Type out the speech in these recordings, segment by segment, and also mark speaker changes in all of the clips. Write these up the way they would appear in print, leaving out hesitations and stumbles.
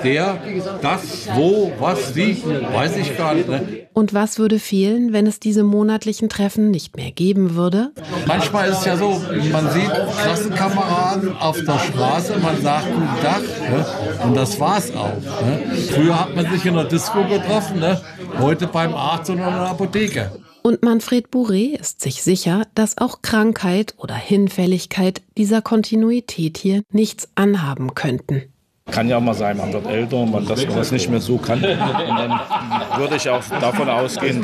Speaker 1: der, das, wo, was, wie, weiß ich gar nicht. Ne?
Speaker 2: Und was würde fehlen, wenn es diese monatlichen Treffen nicht mehr geben würde?
Speaker 1: Manchmal ist es ja so, man sieht Klassenkameraden auf der Straße, man sagt Guten Tag, ne? Und das war's auch. Ne? Früher hat man sich in der Disco getroffen, ne? Heute beim Arzt oder in der Apotheke.
Speaker 2: Und Manfred Bourret ist sich sicher, dass auch Krankheit oder Hinfälligkeit dieser Kontinuität hier nichts anhaben könnten.
Speaker 3: Kann ja auch mal sein, man wird älter, dass man das nicht mehr so kann. Und dann würde ich auch davon ausgehen,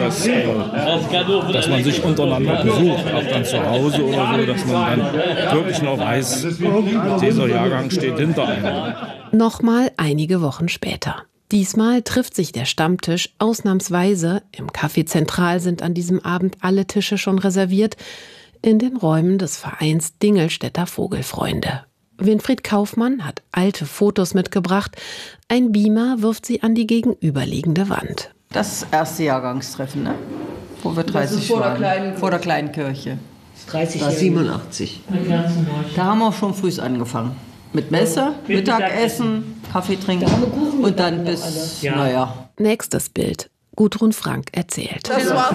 Speaker 3: dass man sich untereinander besucht, auch dann zu Hause oder so, dass man dann wirklich noch weiß, dieser Jahrgang steht hinter einem.
Speaker 2: Nochmal einige Wochen später. Diesmal trifft sich der Stammtisch ausnahmsweise, im Café Zentral sind an diesem Abend alle Tische schon reserviert, in den Räumen des Vereins Dingelstädter Vogelfreunde. Winfried Kaufmann hat alte Fotos mitgebracht, ein Beamer wirft sie an die gegenüberliegende Wand.
Speaker 4: Das erste Jahrgangstreffen, ne? Wo wir 30 waren, vor der kleinen Kirche.
Speaker 5: Das war 87.
Speaker 4: Da haben wir auch schon früh angefangen. Mit Messe, Mittagessen, Kaffee trinken und dann bis, naja.
Speaker 2: Nächstes Bild. Gudrun Frank erzählt.
Speaker 5: Das war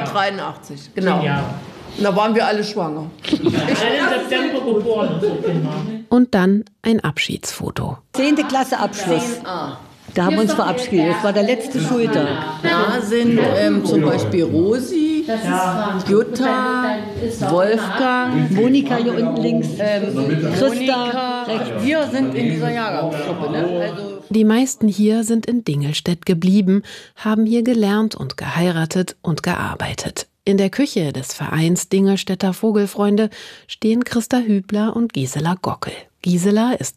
Speaker 5: 1983, genau. Da waren wir alle schwanger.
Speaker 6: Ich bin im September geboren.
Speaker 2: Und dann ein Abschiedsfoto.
Speaker 7: 10. Klasse Abschluss. Da haben wir uns verabschiedet. Das war der letzte Schultag.
Speaker 5: Da sind zum Beispiel Rosi, Jutta, Wolfgang,
Speaker 7: Monika hier unten links,
Speaker 5: Christa. Wir sind in dieser Jahrgangsgruppe. Ne?
Speaker 2: Die meisten hier sind in Dingelstädt geblieben, haben hier gelernt und geheiratet und gearbeitet. In der Küche des Vereins Dingelstädter Vogelfreunde stehen Christa Hübler und Gisela Gockel. Gisela ist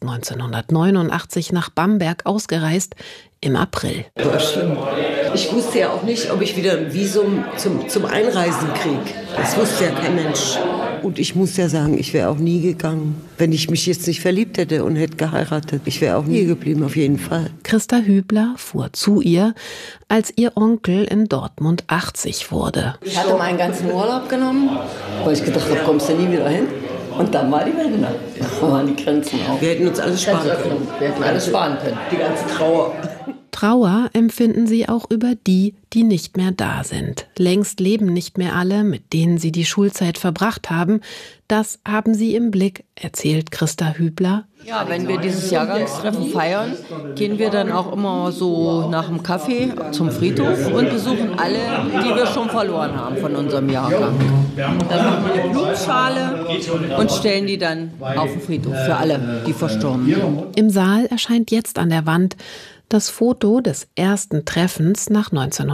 Speaker 2: 1989 nach Bamberg ausgereist, im April.
Speaker 8: Das war schlimm. Ich wusste ja auch nicht, ob ich wieder ein Visum zum Einreisen kriege. Das wusste ja kein Mensch. Und ich muss ja sagen, ich wäre auch nie gegangen, wenn ich mich jetzt nicht verliebt hätte und hätte geheiratet. Ich wäre auch nie geblieben, auf jeden Fall.
Speaker 2: Christa Hübler fuhr zu ihr, als ihr Onkel in Dortmund 80 wurde.
Speaker 4: Ich hatte meinen ganzen Urlaub genommen, weil ich gedacht habe, kommst du nie wieder hin? Und dann war die Wende. Da waren die Grenzen auf.
Speaker 8: Wir hätten uns alles sparen können.
Speaker 4: Wir hätten alles sparen können.
Speaker 8: Die ganze Trauer.
Speaker 2: Trauer empfinden sie auch über die, die nicht mehr da sind. Längst leben nicht mehr alle, mit denen sie die Schulzeit verbracht haben. Das haben sie im Blick, erzählt Christa Hübler.
Speaker 4: Ja, wenn wir dieses Jahrgangstreffen feiern, gehen wir dann auch immer so nach dem Kaffee zum Friedhof und besuchen alle, die wir schon verloren haben von unserem Jahrgang. Dann machen wir eine Blumenschale und stellen die dann auf den Friedhof für alle, die verstorben sind.
Speaker 2: Im Saal erscheint jetzt an der Wand das Foto des ersten Treffens nach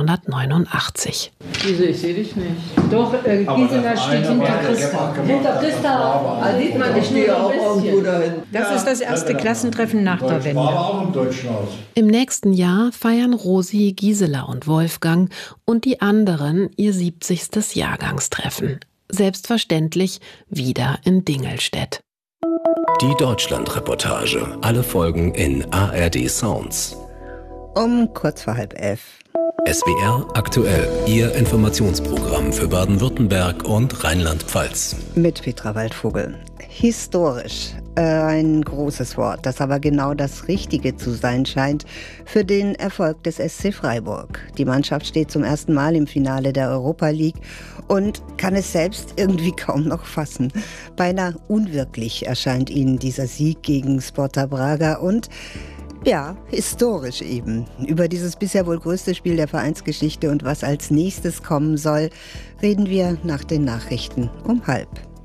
Speaker 2: 1989.
Speaker 5: Wieso, ich sehe dich nicht.
Speaker 6: Doch, Gisela steht hinter Christa.
Speaker 5: Hinter Christa, da sieht man dich nur auch irgendwo dahin.
Speaker 6: Das ist das erste Klassentreffen nach der Wende.
Speaker 2: Im nächsten Jahr feiern Rosi, Gisela und Wolfgang und die anderen ihr 70. Jahrgangstreffen. Selbstverständlich wieder in Dingelstädt.
Speaker 9: Die Deutschland-Reportage. Alle Folgen in ARD Sounds.
Speaker 10: Um kurz vor 10:30.
Speaker 9: SWR aktuell. Ihr Informationsprogramm für Baden-Württemberg und Rheinland-Pfalz.
Speaker 10: Mit Petra Waldvogel. Historisch. Ein großes Wort, das aber genau das Richtige zu sein scheint für den Erfolg des SC Freiburg. Die Mannschaft steht zum ersten Mal im Finale der Europa League und kann es selbst irgendwie kaum noch fassen. Beinahe unwirklich erscheint ihnen dieser Sieg gegen Sparta Braga und ja, historisch eben. Über dieses bisher wohl größte Spiel der Vereinsgeschichte und was als nächstes kommen soll, reden wir nach den Nachrichten um 12:30.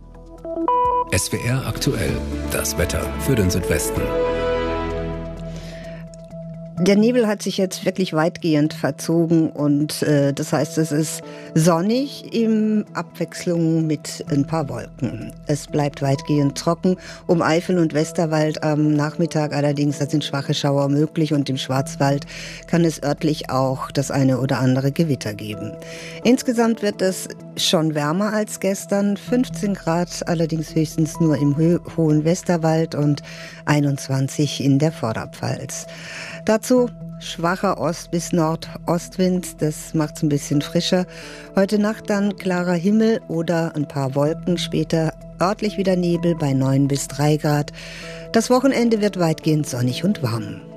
Speaker 9: SWR aktuell. Das Wetter für den Südwesten.
Speaker 10: Der Nebel hat sich jetzt wirklich weitgehend verzogen und das heißt, es ist sonnig in Abwechslung mit ein paar Wolken. Es bleibt weitgehend trocken. Um Eifel und Westerwald am Nachmittag allerdings, da sind schwache Schauer möglich und im Schwarzwald kann es örtlich auch das eine oder andere Gewitter geben. Insgesamt wird es schon wärmer als gestern, 15 Grad, allerdings höchstens nur im hohen Westerwald und 21 in der Vorderpfalz. Dazu schwacher Ost- bis Nordostwind, das macht es ein bisschen frischer. Heute Nacht dann klarer Himmel oder ein paar Wolken, später örtlich wieder Nebel bei 9 bis 3 Grad. Das Wochenende wird weitgehend sonnig und warm.